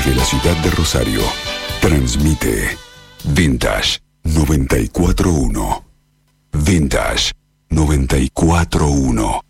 Desde la ciudad de Rosario, transmite Vintage 94.1. Vintage 94.1.